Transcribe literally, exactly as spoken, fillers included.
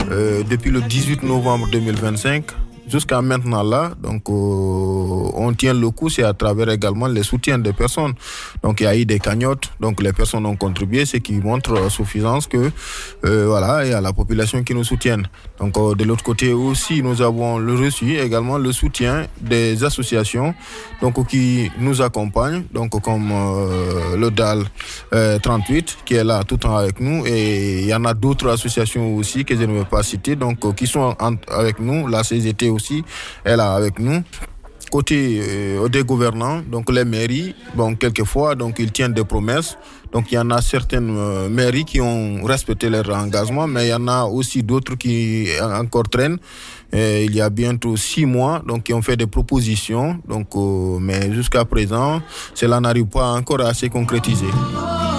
euh, depuis le dix-huit novembre deux mille vingt-cinq. Jusqu'à maintenant là, donc euh, on tient le coup, c'est à travers également les soutiens des personnes. Donc il y a eu des cagnottes, donc les personnes ont contribué, ce qui montre euh, suffisance que euh, voilà, il y a la population qui nous soutienne. Donc euh, de l'autre côté aussi, nous avons le reçu également le soutien des associations, donc qui nous accompagnent, donc comme euh, le D A L euh, trente-huit qui est là tout le temps avec nous, et il y en a d'autres associations aussi que je ne vais pas citer, donc euh, qui sont en, avec nous, la C G T aussi est là avec nous. Côté euh, des gouvernants, donc les mairies, bon, quelquefois, donc ils tiennent des promesses. Donc il y en a certaines euh, mairies qui ont respecté leur engagement, mais il y en a aussi d'autres qui encore traînent. Et il y a bientôt six mois, donc qui ont fait des propositions, donc, euh, mais jusqu'à présent, cela n'arrive pas encore à se concrétiser.